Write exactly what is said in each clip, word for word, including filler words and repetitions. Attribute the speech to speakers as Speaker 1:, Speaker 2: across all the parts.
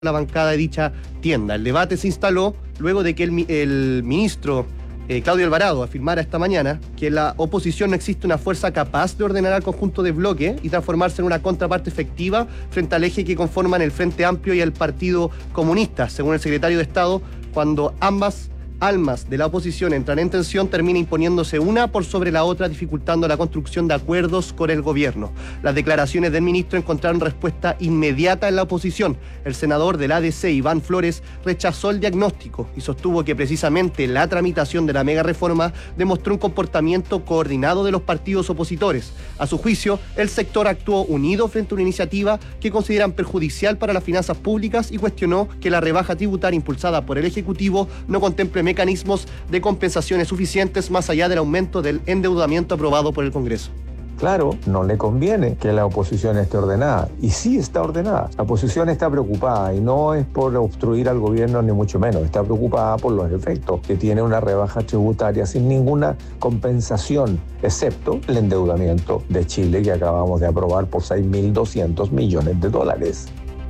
Speaker 1: la bancada de dicha tienda. El debate se instaló luego de que el, el ministro eh, Claudio Alvarado afirmara esta mañana que en la oposición no existe una fuerza capaz de ordenar al conjunto de bloque y transformarse en una contraparte efectiva frente al eje que conforman el Frente Amplio y el Partido Comunista. Según el secretario de Estado, cuando ambas almas de la oposición entran en tensión, termina imponiéndose una por sobre la otra, dificultando la construcción de acuerdos con el gobierno. Las declaraciones del ministro encontraron respuesta inmediata en la oposición. El senador del A D C, Iván Flores, rechazó el diagnóstico y sostuvo que precisamente la tramitación de la mega reforma demostró un comportamiento coordinado de los partidos opositores. A su juicio, el sector actuó unido frente a una iniciativa que consideran perjudicial para las finanzas públicas y cuestionó que la rebaja tributaria impulsada por el Ejecutivo no contemple mecanismos de compensaciones suficientes más allá del aumento del endeudamiento aprobado por el Congreso.
Speaker 2: Claro, no le conviene que la oposición esté ordenada, y sí está ordenada. La oposición está preocupada, y no es por obstruir al gobierno ni mucho menos, está preocupada por los efectos que tiene una rebaja tributaria sin ninguna compensación, excepto el endeudamiento de Chile que acabamos de aprobar por seis mil doscientos millones de dólares.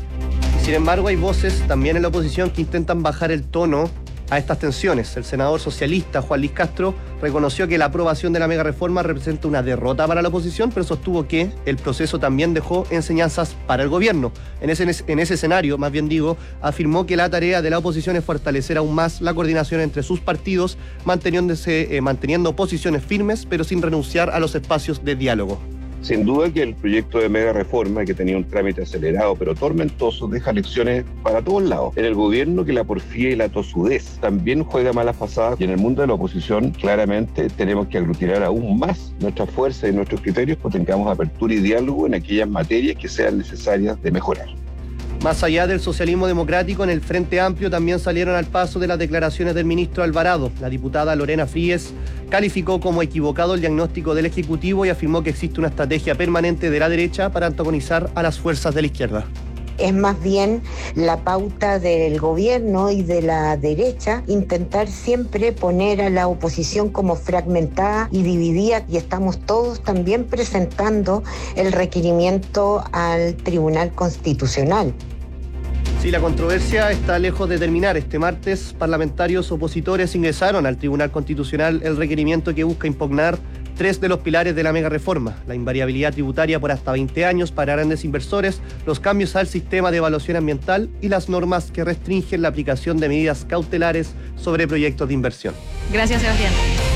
Speaker 1: Sin embargo, hay voces también en la oposición que intentan bajar el tono a estas tensiones. El senador socialista Juan Luis Castro reconoció que la aprobación de la mega reforma representa una derrota para la oposición, pero sostuvo que el proceso también dejó enseñanzas para el gobierno. En ese, en ese escenario, más bien digo, afirmó que la tarea de la oposición es fortalecer aún más la coordinación entre sus partidos, manteniéndose, eh, manteniendo posiciones firmes, pero sin renunciar a los espacios de diálogo.
Speaker 3: Sin duda que el proyecto de mega reforma, que tenía un trámite acelerado pero tormentoso, deja lecciones para todos lados. En el gobierno, que la porfía y la tosudez también juega malas pasadas, y en el mundo de la oposición claramente tenemos que aglutinar aún más nuestras fuerzas y nuestros criterios, pues tengamos apertura y diálogo en aquellas materias que sean necesarias de mejorar.
Speaker 1: Más allá del socialismo democrático, en el Frente Amplio también salieron al paso de las declaraciones del ministro Alvarado. La diputada Lorena Fríes calificó como equivocado el diagnóstico del Ejecutivo y afirmó que existe una estrategia permanente de la derecha para antagonizar a las fuerzas de la izquierda.
Speaker 4: Es más bien la pauta del gobierno y de la derecha intentar siempre poner a la oposición como fragmentada y dividida, y estamos todos también presentando el requerimiento al Tribunal Constitucional.
Speaker 1: Sí, la controversia está lejos de terminar. Este martes, parlamentarios opositores ingresaron al Tribunal Constitucional el requerimiento que busca impugnar tres de los pilares de la mega reforma: la invariabilidad tributaria por hasta veinte años para grandes inversores, los cambios al sistema de evaluación ambiental y las normas que restringen la aplicación de medidas cautelares sobre proyectos de inversión.
Speaker 5: Gracias, Sebastián.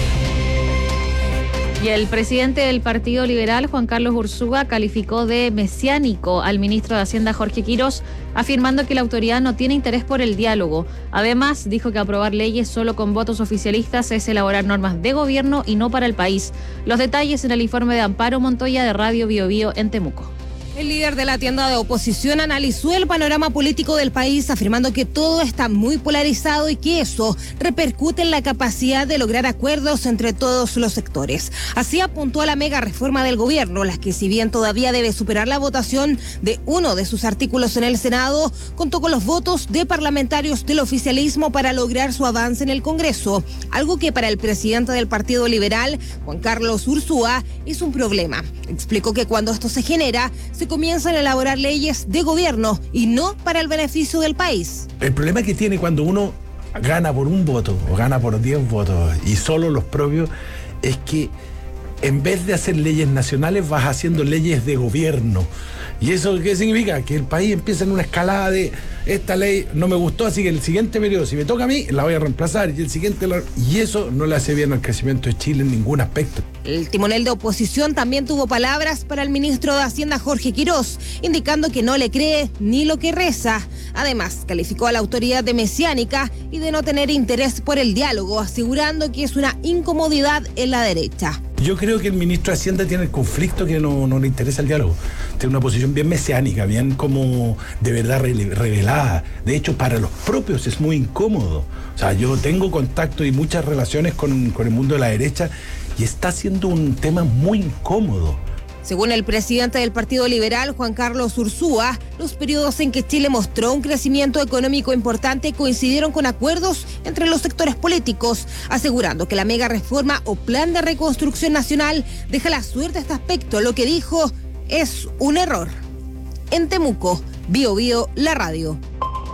Speaker 5: Y el presidente del Partido Liberal, Juan Carlos Ursúa, calificó de mesiánico al ministro de Hacienda, Jorge Quirós, afirmando que la autoridad no tiene interés por el diálogo. Además, dijo que aprobar leyes solo con votos oficialistas es elaborar normas de gobierno y no para el país. Los detalles en el informe de Amparo Montoya de Radio Bio Bio en Temuco.
Speaker 6: El líder de la tienda de oposición analizó el panorama político del país, afirmando que todo está muy polarizado y que eso repercute en la capacidad de lograr acuerdos entre todos los sectores. Así apuntó a la mega reforma del gobierno, la que, si bien todavía debe superar la votación de uno de sus artículos en el Senado, contó con los votos de parlamentarios del oficialismo para lograr su avance en el Congreso, algo que para el presidente del Partido Liberal, Juan Carlos Ursúa, es un problema. Explicó que cuando esto se genera, se comienzan a elaborar leyes de gobierno y no para el beneficio del país.
Speaker 7: El problema que tiene cuando uno gana por un voto o gana por diez votos y solo los propios es que en vez de hacer leyes nacionales vas haciendo leyes de gobierno. ¿Y eso qué significa? Que el país empieza en una escalada de esta ley no me gustó, así que el siguiente periodo, si me toca a mí, la voy a reemplazar, y el siguiente la... y eso no le hace bien al crecimiento de Chile en ningún aspecto.
Speaker 6: El timonel de oposición también tuvo palabras para el ministro de Hacienda, Jorge Quirós, indicando que no le cree ni lo que reza. Además, calificó a la autoridad de mesiánica y de no tener interés por el diálogo, asegurando que es una incomodidad en la derecha.
Speaker 7: Yo creo que el ministro de Hacienda tiene el conflicto que no, no le interesa el diálogo. Tiene una posición bien mesiánica, bien como de verdad revelada. De hecho, para los propios es muy incómodo. O sea, yo tengo contacto y muchas relaciones con, con el mundo de la derecha y está siendo un tema muy incómodo.
Speaker 6: Según el presidente del Partido Liberal, Juan Carlos Ursúa, los periodos en que Chile mostró un crecimiento económico importante coincidieron con acuerdos entre los sectores políticos, asegurando que la mega reforma o plan de reconstrucción nacional deja la suerte a este aspecto, lo que dijo es un error. En Temuco, Bio Bio, la radio.